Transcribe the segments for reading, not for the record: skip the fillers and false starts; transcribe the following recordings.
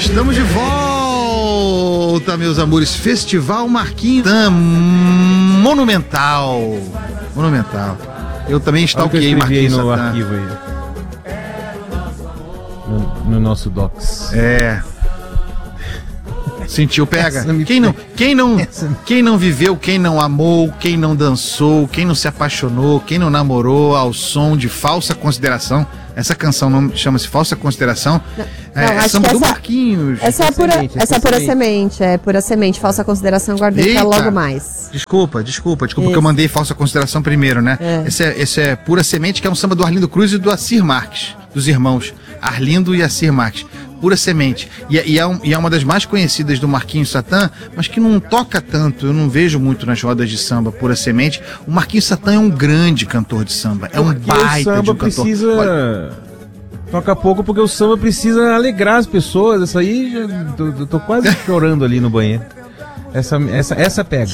Estamos de volta, meus amores. Festival Marquinhos Monumental. Eu também stalkeei Marquinhos no Satã. arquivo aí. No nosso Docs. Sentiu, pega. Quem não viveu, quem não amou, quem não dançou, quem não se apaixonou, quem não namorou ao som de Falsa Consideração. Essa canção não chama-se Falsa Consideração. É samba do Marquinhos. Essa é pura semente. É pura semente. Falsa Consideração eu guardei pra logo mais. Desculpa, que eu mandei Falsa Consideração primeiro, né? Esse é Pura Semente, que é um samba do Arlindo Cruz e do Assir Marques, dos irmãos Arlindo e Assir Marques. Pura Semente. E é uma das mais conhecidas do Marquinhos Satã, mas que não toca tanto, eu não vejo muito nas rodas de samba, Pura Semente. O Marquinhos Satã é um grande cantor de samba, é um baita de um cantor. Toca pouco porque o samba precisa alegrar as pessoas. Isso aí, eu tô quase chorando ali no banheiro. Essa pega.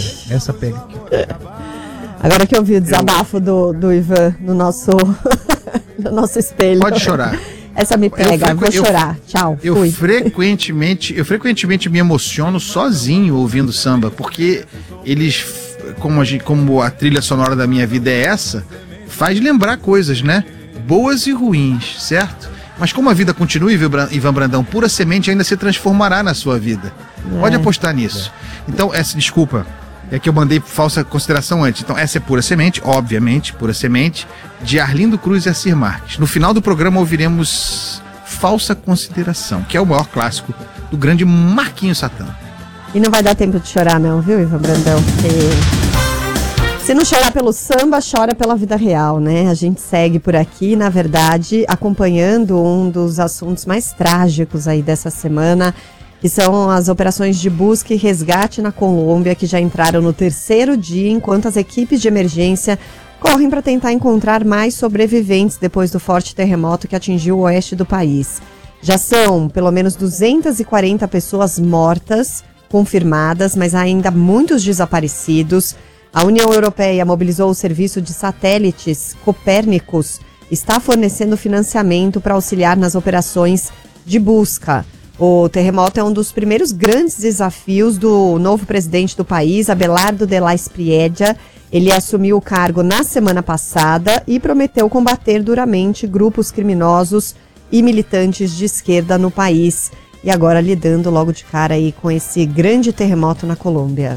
Agora que eu vi o desabafo do Ivan no nosso espelho. Pode chorar. Essa me pega, vou chorar. Tchau. Eu frequentemente me emociono sozinho ouvindo samba, porque eles, como a trilha sonora da minha vida é essa, faz lembrar coisas, né? Boas e ruins, certo? Mas como a vida continua, Ivan Brandão, Pura Semente ainda se transformará na sua vida. Pode apostar nisso. Então, desculpa, é que eu mandei Falsa Consideração antes. Então, essa é Pura Semente, obviamente, Pura Semente, de Arlindo Cruz e Assir Marques. No final do programa ouviremos Falsa Consideração, que é o maior clássico do grande Marquinhos Satã. E não vai dar tempo de chorar não, viu, Ivan Brandão? Porque se não chorar pelo samba, chora pela vida real, né? A gente segue por aqui, na verdade, acompanhando um dos assuntos mais trágicos aí dessa semana, que são as operações de busca e resgate na Colômbia, que já entraram no 3º dia, enquanto as equipes de emergência correm para tentar encontrar mais sobreviventes depois do forte terremoto que atingiu o oeste do país. Já são pelo menos 240 pessoas mortas, confirmadas, mas ainda muitos desaparecidos. A União Europeia mobilizou o serviço de satélites Copérnicos, está fornecendo financiamento para auxiliar nas operações de busca. O terremoto é um dos primeiros grandes desafios do novo presidente do país, Abelardo de la Espriella. Ele assumiu o cargo na semana passada e prometeu combater duramente grupos criminosos e militantes de esquerda no país. E agora lidando logo de cara aí com esse grande terremoto na Colômbia.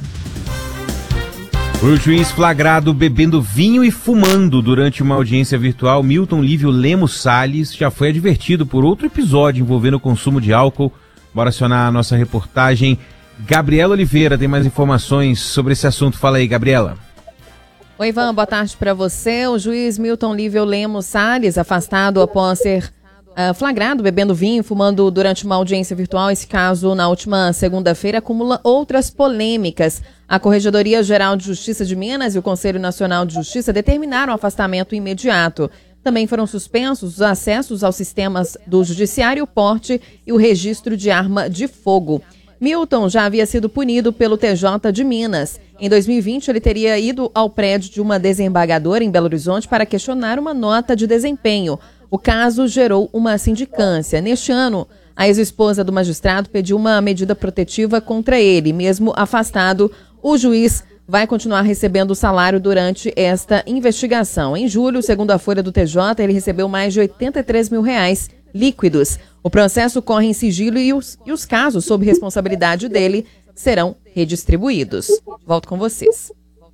O juiz flagrado bebendo vinho e fumando durante uma audiência virtual, Milton Lívio Lemos Salles, já foi advertido por outro episódio envolvendo o consumo de álcool. Bora acionar a nossa reportagem. Gabriela Oliveira tem mais informações sobre esse assunto. Fala aí, Gabriela. Oi, Ivan, boa tarde para você. O juiz Milton Lívio Lemos Salles, afastado após ser flagrado bebendo vinho e fumando durante uma audiência virtual. Esse caso, na última segunda-feira, acumula outras polêmicas. A Corregedoria Geral de Justiça de Minas e o Conselho Nacional de Justiça determinaram o afastamento imediato. Também foram suspensos os acessos aos sistemas do Judiciário, o porte e o registro de arma de fogo. Milton já havia sido punido pelo TJ de Minas. Em 2020, ele teria ido ao prédio de uma desembargadora em Belo Horizonte para questionar uma nota de desempenho. O caso gerou uma sindicância. Neste ano, a ex-esposa do magistrado pediu uma medida protetiva contra ele. Mesmo afastado, o juiz vai continuar recebendo o salário durante esta investigação. Em julho, segundo a folha do TJ, ele recebeu mais de R$83 mil líquidos. O processo corre em sigilo e os casos sob responsabilidade dele serão redistribuídos. Volto com vocês.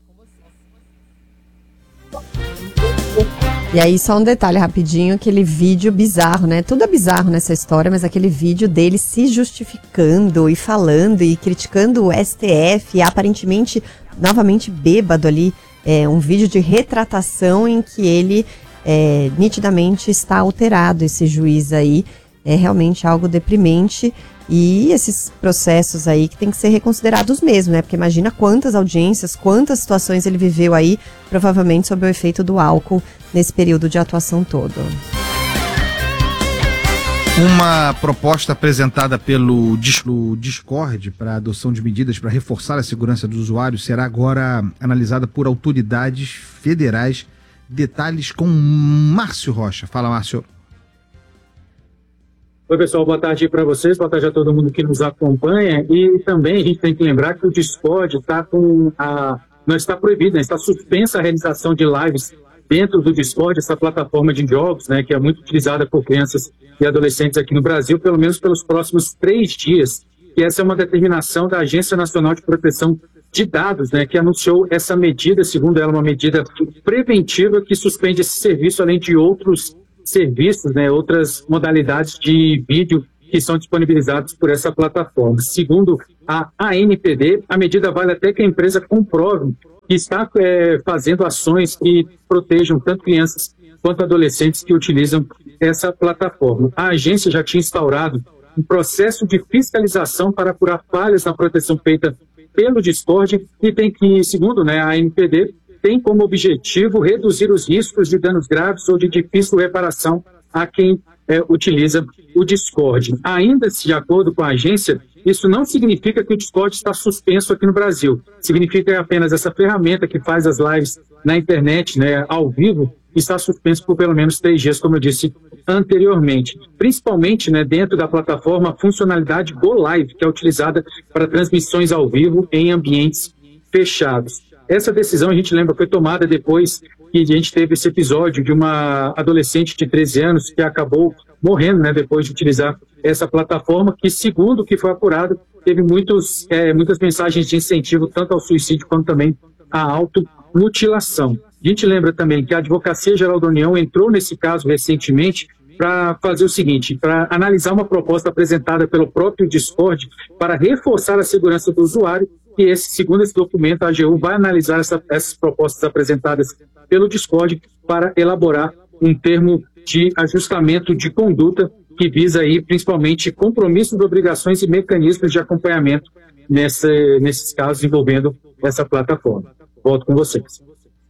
E aí, só um detalhe rapidinho, aquele vídeo bizarro, né? Tudo é bizarro nessa história, mas aquele vídeo dele se justificando e falando e criticando o STF, e aparentemente, novamente bêbado ali, um vídeo de retratação em que ele nitidamente está alterado, esse juiz aí. É realmente algo deprimente, e esses processos aí que tem que ser reconsiderados mesmo, né? Porque imagina quantas audiências, quantas situações ele viveu aí, provavelmente sob o efeito do álcool nesse período de atuação todo. Uma proposta apresentada pelo Discord para adoção de medidas para reforçar a segurança dos usuários será agora analisada por autoridades federais. Detalhes com Márcio Rocha. Fala, Márcio. Oi, pessoal, boa tarde para vocês, boa tarde a todo mundo que nos acompanha. E também a gente tem que lembrar que o Discord não está proibido, né? Está suspensa a realização de lives dentro do Discord, essa plataforma de jogos, né, que é muito utilizada por crianças e adolescentes aqui no Brasil, pelo menos pelos próximos 3 dias. E essa é uma determinação da Agência Nacional de Proteção de Dados, né, que anunciou essa medida, segundo ela, uma medida preventiva que suspende esse serviço, além de outros serviços, né, outras modalidades de vídeo que são disponibilizados por essa plataforma. Segundo a ANPD, a medida vale até que a empresa comprove que está fazendo ações que protejam tanto crianças quanto adolescentes que utilizam essa plataforma. A agência já tinha instaurado um processo de fiscalização para apurar falhas na proteção feita pelo Discord e tem que, segundo, né, a ANPD, tem como objetivo reduzir os riscos de danos graves ou de difícil reparação a quem utiliza o Discord. Ainda de acordo com a agência, isso não significa que o Discord está suspenso aqui no Brasil. Significa que apenas essa ferramenta que faz as lives na internet, né, ao vivo, está suspenso por pelo menos 3 dias, como eu disse anteriormente. Principalmente, né, dentro da plataforma, a funcionalidade Go Live, que é utilizada para transmissões ao vivo em ambientes fechados. Essa decisão, a gente lembra, foi tomada depois que a gente teve esse episódio de uma adolescente de 13 anos que acabou morrendo, né, depois de utilizar essa plataforma, que, segundo o que foi apurado, teve muitas mensagens de incentivo tanto ao suicídio quanto também à automutilação. A gente lembra também que a Advocacia Geral da União entrou nesse caso recentemente para fazer o seguinte, para analisar uma proposta apresentada pelo próprio Discord para reforçar a segurança do usuário, e segundo esse documento, a AGU vai analisar essas propostas apresentadas pelo Discord para elaborar um termo de ajustamento de conduta que visa aí principalmente compromissos, obrigações e mecanismos de acompanhamento nesses casos envolvendo essa plataforma. Volto com vocês.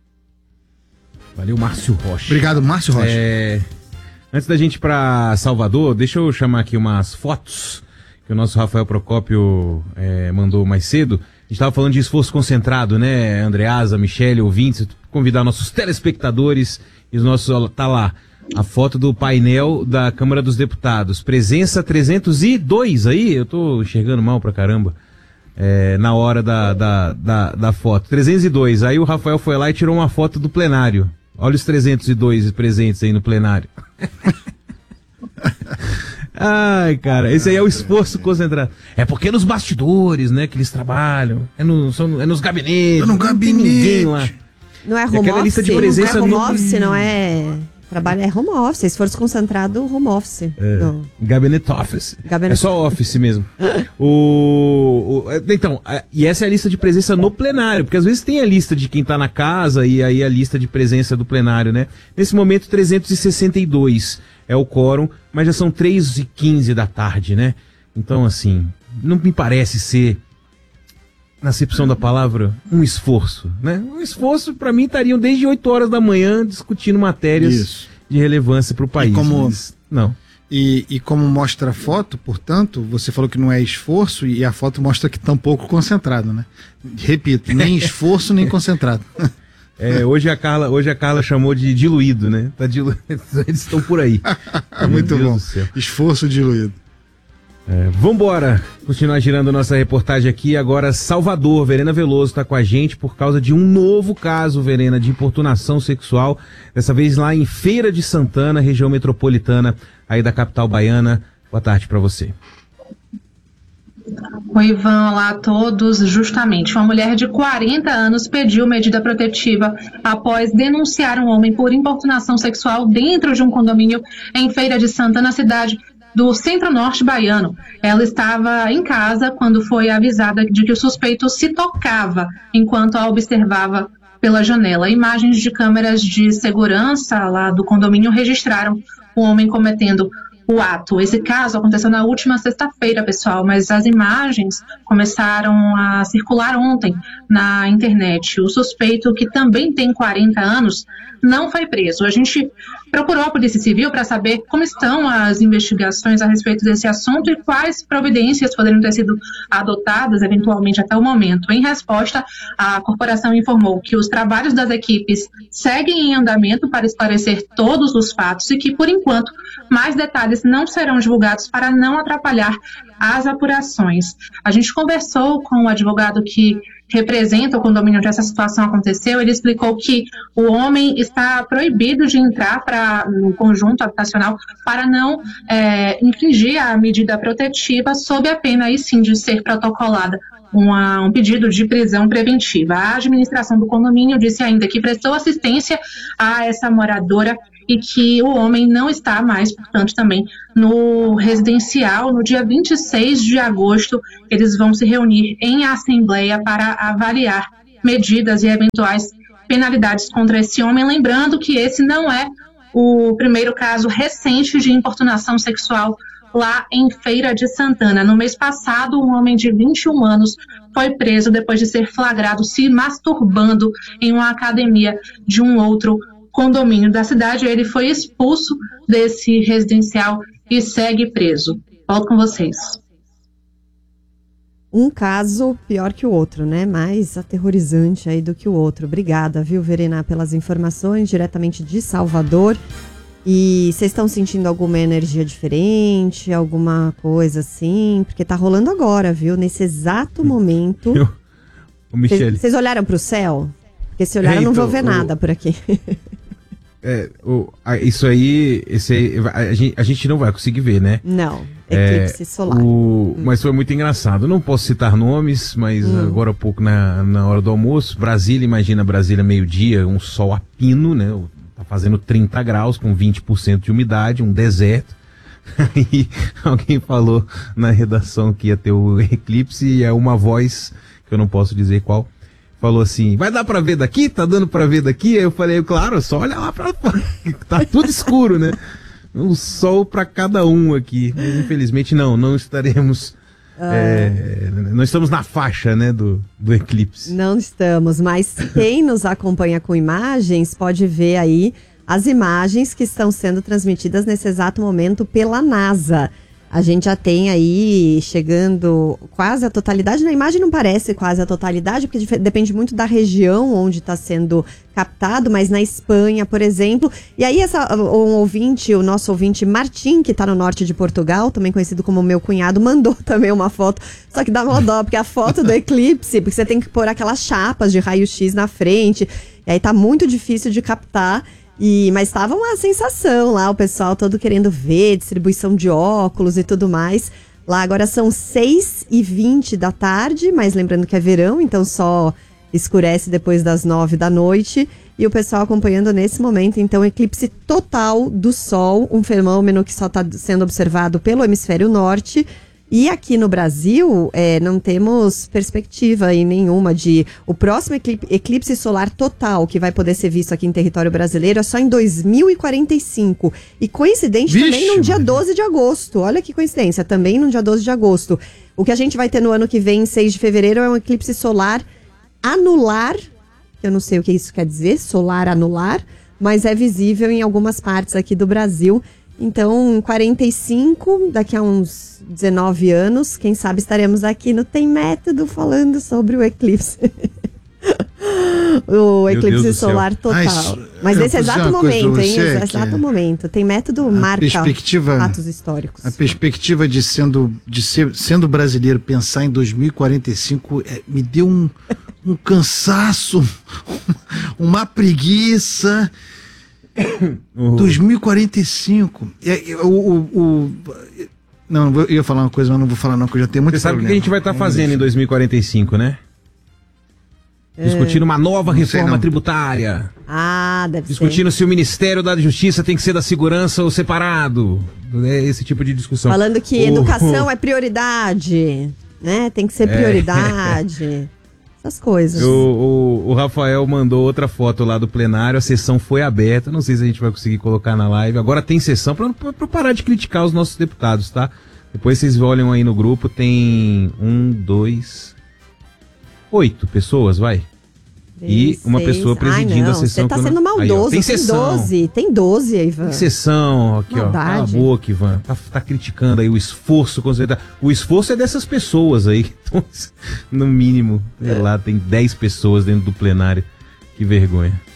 Valeu, Márcio Rocha. Obrigado, Márcio Rocha. Antes da gente ir para Salvador, deixa eu chamar aqui umas fotos que o nosso Rafael Procópio mandou mais cedo. A gente estava falando de esforço concentrado, né, Andreasa, Michele, ouvintes, convidar nossos telespectadores e os nossos, tá lá, a foto do painel da Câmara dos Deputados. Presença 302 aí, eu tô enxergando mal pra caramba, na hora da foto. 302, aí o Rafael foi lá e tirou uma foto do plenário. Olha os 302 presentes aí no plenário. Ai, cara, esse aí é o esforço concentrado. É porque nos bastidores, né, que eles trabalham. É nos gabinetes. No gabinete. Ninguém lá. Não é home office? Lista de presença não é home office, não é... Trabalho é home office, esforço concentrado, home office. Gabinete office. Gabinete. É só office mesmo. Então, e essa é a lista de presença no plenário, porque às vezes tem a lista de quem tá na casa e aí a lista de presença do plenário, né? Nesse momento, 362 é o quórum, mas já são 3h15 da tarde, né? Então, assim, não me parece ser, na acepção da palavra, um esforço, né? Um esforço, para mim, estariam desde 8 horas da manhã discutindo matérias de relevância para o país. Não. E como mostra a foto, portanto, você falou que não é esforço e a foto mostra que está um pouco concentrado, né? Repito, nem esforço, nem concentrado. Hoje a Carla chamou de diluído, né? Tá diluído. Eles estão por aí. Muito bom. Esforço diluído. Vambora continuar girando nossa reportagem aqui. Agora, Salvador. Verena Veloso está com a gente por causa de um novo caso, Verena, de importunação sexual. Dessa vez lá em Feira de Santana, região metropolitana aí da capital baiana. Boa tarde para você. Oi, Ivan, olá a todos. Justamente, uma mulher de 40 anos pediu medida protetiva após denunciar um homem por importunação sexual dentro de um condomínio em Feira de Santana, na cidade do Centro-Norte baiano. Ela estava em casa quando foi avisada de que o suspeito se tocava enquanto a observava pela janela. Imagens de câmeras de segurança lá do condomínio registraram o homem cometendo o ato. Esse caso aconteceu na última sexta-feira, pessoal, mas as imagens começaram a circular ontem na internet. O suspeito, que também tem 40 anos, não foi preso. A gente procurou a Polícia Civil para saber como estão as investigações a respeito desse assunto e quais providências poderiam ter sido adotadas eventualmente até o momento. Em resposta, a corporação informou que os trabalhos das equipes seguem em andamento para esclarecer todos os fatos e que, por enquanto, mais detalhes não serão divulgados para não atrapalhar as apurações. A gente conversou com o advogado que representa o condomínio onde essa situação aconteceu. Ele explicou que o homem está proibido de entrar no conjunto habitacional para não infringir a medida protetiva, sob a pena, aí sim, de ser protocolada um pedido de prisão preventiva. A administração do condomínio disse ainda que prestou assistência a essa moradora e que o homem não está mais, portanto, também no residencial. No dia 26 de agosto, eles vão se reunir em assembleia para avaliar medidas e eventuais penalidades contra esse homem. Lembrando que esse não é o primeiro caso recente de importunação sexual lá em Feira de Santana. No mês passado, um homem de 21 anos foi preso depois de ser flagrado se masturbando em uma academia de um outro condomínio da cidade. Ele foi expulso desse residencial e segue preso. Volto com vocês. Um caso pior que o outro, né? Mais aterrorizante aí do que o outro. Obrigada, viu, Verena, pelas informações diretamente de Salvador. E vocês estão sentindo alguma energia diferente, alguma coisa assim? Porque tá rolando agora, viu? Nesse exato momento. Vocês olharam pro céu? Porque se olharam, não vou ver nada por aqui. Isso aí, a gente não vai conseguir ver, né? Não, eclipse solar. Mas foi muito engraçado. Não posso citar nomes, mas agora há pouco, na hora do almoço, Brasília, imagina Brasília meio-dia, um sol a pino, né? Tá fazendo 30 graus, com 20% de umidade, um deserto. Aí alguém falou na redação que ia ter o eclipse e é uma voz, que eu não posso dizer qual, falou assim: vai dar pra ver daqui? Tá dando pra ver daqui? Aí eu falei, claro, só olha lá pra fora. Tá tudo escuro, né? Um sol pra cada um aqui. Mas infelizmente não estaremos. Não estamos na faixa, né, do eclipse. Não estamos, mas quem nos acompanha com imagens pode ver aí as imagens que estão sendo transmitidas nesse exato momento pela NASA. A gente já tem aí chegando quase a totalidade. Na imagem não parece quase a totalidade, porque depende muito da região onde está sendo captado, mas na Espanha, por exemplo. E aí o nosso ouvinte Martim, que está no norte de Portugal, também conhecido como meu cunhado, mandou também uma foto. Só que dá uma dó, porque a foto do eclipse, porque você tem que pôr aquelas chapas de raio-x na frente. E aí tá muito difícil de captar. Mas estava uma sensação lá, o pessoal todo querendo ver, distribuição de óculos e tudo mais. Lá agora são 6h20 da tarde, mas lembrando que é verão, então só escurece depois das 9 da noite. E o pessoal acompanhando nesse momento, então, eclipse total do Sol, um fenômeno que só está sendo observado pelo hemisfério norte. E aqui no Brasil, não temos perspectiva aí nenhuma de... O próximo eclipse solar total que vai poder ser visto aqui em território brasileiro é só em 2045. E coincidente também no dia 12 de agosto. Olha que coincidência, também no dia 12 de agosto. O que a gente vai ter no ano que vem, em 6 de fevereiro, é um eclipse solar anular. Eu não sei o que isso quer dizer, solar anular, mas é visível em algumas partes aqui do Brasil. Então, em 45, daqui a uns 19 anos, quem sabe estaremos aqui no Tem Método falando sobre o eclipse. O eclipse solar total. Mas nesse exato momento, hein? Exato momento. Tem Método marca fatos históricos. A perspectiva de sendo brasileiro, pensar em 2045 me deu um cansaço, uma preguiça. 2045. Não, eu ia falar uma coisa, mas não vou falar não, porque eu já tenho muito problema. Você sabe o que a gente vai estar fazendo em 2045, né? Discutindo uma nova reforma tributária. Deve Discutindo se o Ministério da Justiça tem que ser da Segurança ou separado. Esse tipo de discussão. Falando que educação é prioridade, né? Tem que ser prioridade. Essas coisas. O Rafael mandou outra foto lá do plenário, a sessão foi aberta, não sei se a gente vai conseguir colocar na live. Agora tem sessão pra parar de criticar os nossos deputados, tá? Depois vocês olham aí no grupo, tem 8 pessoas, vai. E uma pessoa presidindo a sessão. Você tá sendo maldoso. Aí, tem sessão. Tem 12, Ivan. Tem sessão, aqui, maldade. Ó. Cala a boca, Ivan. Tá criticando aí o esforço. O esforço é dessas pessoas aí. Então, no mínimo, sei lá, tem 10 pessoas dentro do plenário. Que vergonha.